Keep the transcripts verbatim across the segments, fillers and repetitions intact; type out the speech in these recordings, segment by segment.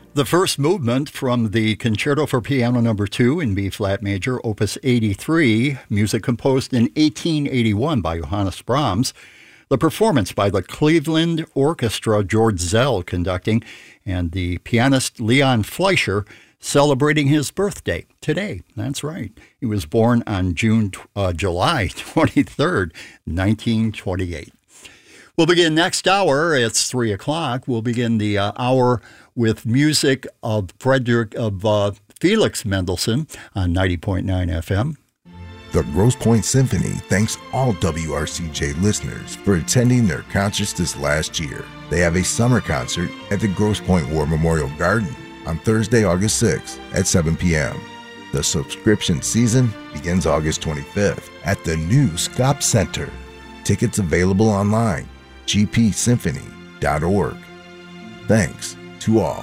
The first movement from the Concerto for Piano Number two in B-flat major, Opus eighty-three, music composed in eighteen eighty-one by Johannes Brahms. The performance by the Cleveland Orchestra, George Zell conducting, and the pianist Leon Fleischer celebrating his birthday today. That's right. He was born on June, uh, July twenty-third, nineteen twenty-eight. We'll begin next hour. It's three o'clock. We'll begin the uh, hour with music of Frederick of uh, Felix Mendelssohn on ninety point nine F M. The Grosse Pointe Symphony thanks all W R C J listeners for attending their concerts this last year. They have a summer concert at the Grosse Pointe War Memorial Garden on Thursday, August sixth at seven p.m. The subscription season begins August twenty-fifth at the new Scop Center. Tickets available online, g p symphony dot org. Thanks to all.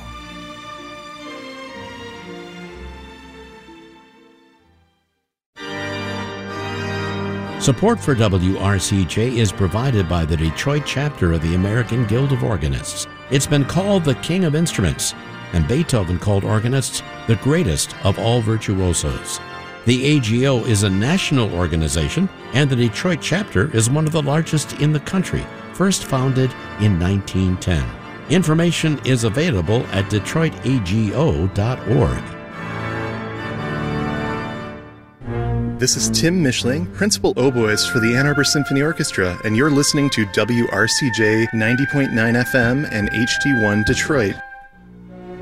Support for W R C J is provided by the Detroit chapter of the American Guild of Organists. It's been called the King of Instruments, and Beethoven called organists the greatest of all virtuosos. The A G O is a national organization, and the Detroit chapter is one of the largest in the country, first founded in nineteen ten. Information is available at detroit a g o dot org. This is Tim Mischling, Principal Oboist for the Ann Arbor Symphony Orchestra, and you're listening to W R C J ninety point nine F M and H T one Detroit.